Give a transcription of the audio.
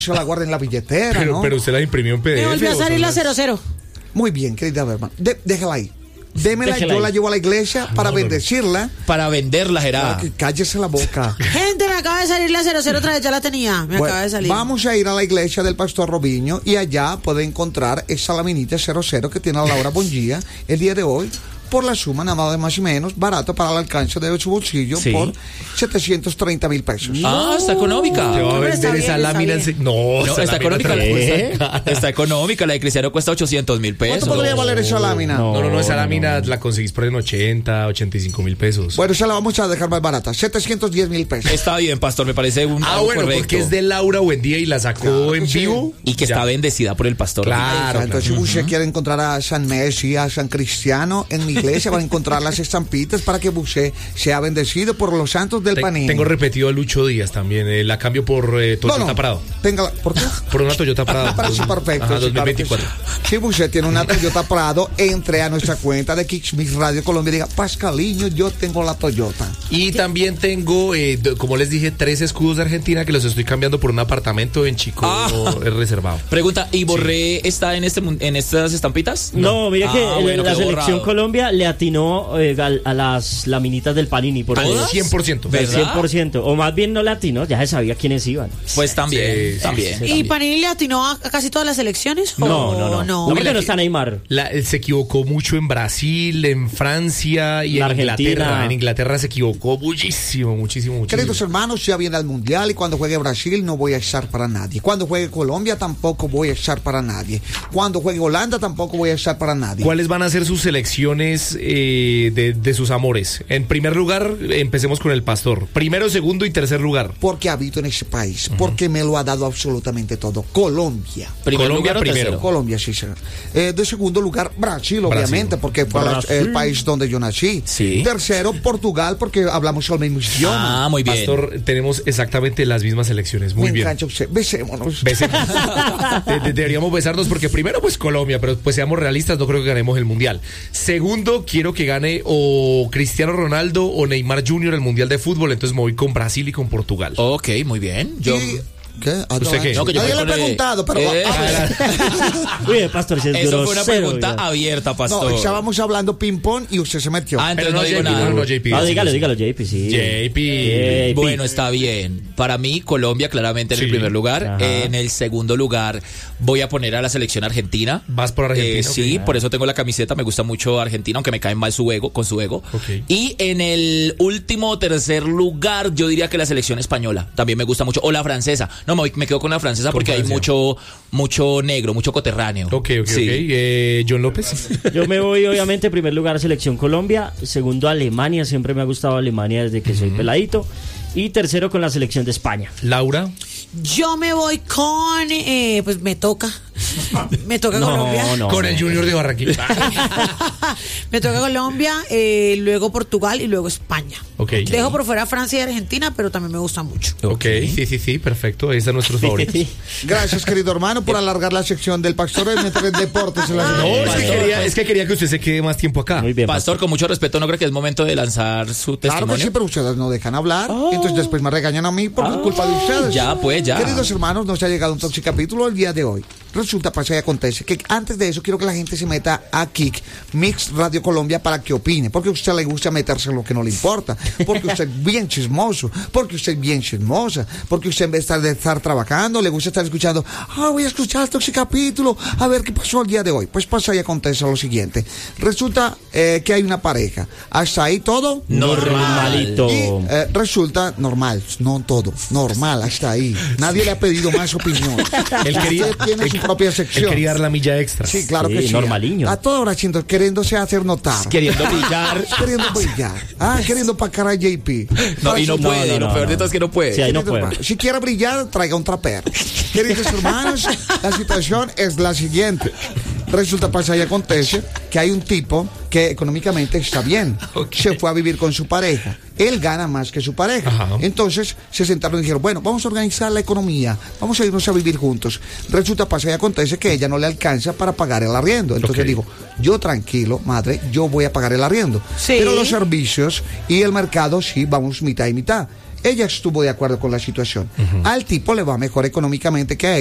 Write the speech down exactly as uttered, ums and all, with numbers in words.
se la guarda en la billetera, pero, ¿no? Pero usted la imprimió en P D F. Me volvió a salir la cero cero. Muy bien, querida hermana. De, déjala ahí. Démela, Déjela yo ahí. la llevo a la iglesia para no, no. bendecirla. Para venderla, Para Gerard. que cállese la boca. Gente, me acaba de salir la cero cero otra vez, ya la tenía. Me Bueno, acaba de salir. vamos a ir a la iglesia del Pastor Robinho y allá puede encontrar esa laminita cero cero que tiene Laura Bongia el día de hoy, por la suma nada más y menos, barato para el alcance de su bolsillo, Sí. por setecientos treinta mil pesos. Ah, está económica. Te va a Pero está vender esa bien, está lámina. bien. en- No, No, esa está lámina económica. te la cuesta. Está económica. La de Cristiano cuesta ochocientos mil pesos. ¿Cuánto podría valer esa lámina? No. No, no, no, esa lámina la conseguís por en ochenta, ochenta y cinco mil pesos. Bueno, esa la vamos a dejar más barata, setecientos diez mil pesos. Está bien, pastor, me parece un Ah, algo bueno, correcto. porque es de Laura Buendía y la sacó Claro en que sí. vivo. Y que Ya. está bendecida por el pastor. Claro. Entonces, si usted quiere encontrar a San Messi, a San Cristiano en mi iglesia, va a encontrar las estampitas para que usted sea bendecido por los santos del Te- Panini. Tengo repetido a Lucho Díaz también. eh, la cambio por eh, No, Toyota no, Prado. Téngala, ¿por qué? Por una Toyota Prado. Parece perfecto. Ajá, sí, dos mil claro que veinticuatro. sí. Si usted tiene una Toyota Prado, entre a nuestra cuenta de Kicksmix Radio Colombia y diga, Pascaliño, yo tengo la Toyota. Y también tengo, eh, d- como les dije, tres escudos de Argentina que los estoy cambiando por un apartamento en Chico Ah. eh, reservado. Pregunta, ¿y Borré está en este mun- en estas estampitas? No, mira que Ah, eh, bueno, la quedó selección borrado. Colombia le atinó eh, al- a las laminitas del Panini. Por Al eso- cien por ciento. del ¿Verdad? cien por ciento. O más bien no le atinó, ya se sabía quiénes iban. Pues también, Sí, sí, también. ¿Y también. Panini le atinó a, a casi todas las elecciones? ¿o No, no, no. no? No, porque no está Neymar. La- él se equivocó mucho en Brasil, en Francia y La en Argentina. Inglaterra. En Inglaterra se equivocó muchísimo, muchísimo, muchísimo. Queridos hermanos, ya viene al Mundial y cuando juegue Brasil no voy a estar para nadie. Cuando juegue Colombia tampoco voy a estar para nadie. Cuando juegue Holanda tampoco voy a estar para nadie. ¿Cuáles van a ser sus selecciones eh, de, de sus amores? En primer lugar, empecemos con el pastor. Primero, segundo y tercer lugar. Porque habito en ese país, porque me lo ha dado absolutamente todo. Colombia. ¿Primer Colombia lugar o primero. tercero? Colombia, sí, señor. Eh, de segundo lugar, Brasil, obviamente, porque fue la- Brasil. el país donde yo nací. Sí. Tercero, Portugal, porque hablamos el mismo idioma. Ah, muy bien. Pastor, tenemos exactamente las mismas selecciones. Muy Me bien. engancha usted. Besémonos. Besemos. De- de- deberíamos besarnos porque primero pues Colombia, pero pues seamos realistas, no creo que ganemos el Mundial. Segundo, quiero que gane o Cristiano Ronaldo o Neymar junior el Mundial de Fútbol, entonces me voy con Brasil y con Portugal. Ok, muy bien. Yo... Y- ¿Qué? Ah, ¿Usted no, qué? eh, No, que yo Nadie me le he pone- preguntado, pero... Eh, ah, Uy, el pastor, si es Eso fue una grosero, pregunta ya. abierta, pastor. no, estábamos hablando ping-pong y usted se metió. Ah, entonces Pero no, no, digo J P, nada. no, no, J P. Ah, dígalo, dígalo, J P, sí. J P. J P. Bueno, está bien. Para mí, Colombia claramente en Sí. el primer lugar. Ajá. En el segundo lugar, voy a poner a la selección argentina. Vas por Argentina. Eh, sí, ok. por eso tengo la camiseta. Me gusta mucho Argentina, aunque me cae mal su ego, con su ego. Ok. Y en el último tercer lugar, yo diría que la selección española también me gusta mucho. O la francesa. No, me, voy- me quedo con la francesa Con porque Francia. hay mucho, mucho negro, mucho coterráneo. Ok, ok, Sí. ok. Eh, John López. Yo me voy, obviamente, en primer lugar, Selección Colombia. Segundo, Alemania. Siempre me ha gustado Alemania desde que soy peladito. Y tercero, con la selección de España. Laura. Yo me voy con... eh, pues me toca. Me toca No, Colombia. no. Con el Junior de Barranquilla. Me toca Colombia, eh, luego Portugal y luego España. Ok. Dejo por fuera Francia y Argentina, pero también me gusta mucho. Ok, sí, sí, sí, perfecto. Ahí están nuestros favoritos. Gracias, querido hermano, por alargar la sección del pastor en meter deportes en la No, sección. es que, Pastor, quería, es que quería que usted se quede más tiempo acá. Muy bien, Pastor, con mucho respeto, ¿no cree que es momento de lanzar su Claro que testimonio? sí, pero ustedes no dejan hablar. Entonces después me regañan a mí por culpa de ustedes. Ya, pues, ya. Queridos hermanos, nos ha llegado un tóxico capítulo el día de hoy. Resulta, pasa y acontece que antes de eso quiero que la gente se meta a Kick Mix Radio Colombia para que opine. Porque a usted le gusta meterse en lo que no le importa. Porque usted es bien chismoso. Porque usted es bien chismosa. Porque usted en vez de estar, de estar trabajando, le gusta estar escuchando. Ah, voy a escuchar el tóxico capítulo. A ver qué pasó el día de hoy. Pues pasa y acontece lo siguiente. Resulta eh, que hay una pareja. Hasta ahí todo. Normalito. Y eh, resulta normal, no todo, normal, hasta ahí. Nadie le ha pedido más opinión. Él quería, Usted tiene él- su propia él sección. quería dar la milla extra. Sí, claro Sí, que sí. normaliño. A toda hora haciendo, queriéndose hacer notar. Queriendo brillar. Queriendo brillar. Ah, queriendo pacar a J P. No, y no No, puede, no, lo no, peor de no. todo es que no puede. Sí, ahí no Queridos puedo. hermanos, si quiere brillar, traiga un trapero. Queridos hermanos, la situación es la siguiente. Resulta, pasa y acontece que hay un tipo que económicamente está bien. Ok. Se fue a vivir con su pareja. Él gana más que su pareja. Ajá. Entonces se sentaron y dijeron, bueno, vamos a organizar la economía, vamos a irnos a vivir juntos. Resulta, pasa y acontece que ella no le alcanza para pagar el arriendo. Entonces Ok. digo, yo tranquilo, madre, yo voy a pagar el arriendo. Sí. Pero los servicios y el mercado sí, vamos mitad y mitad. Ella estuvo de acuerdo con la situación. Uh-huh. Al tipo le va mejor económicamente que a ella.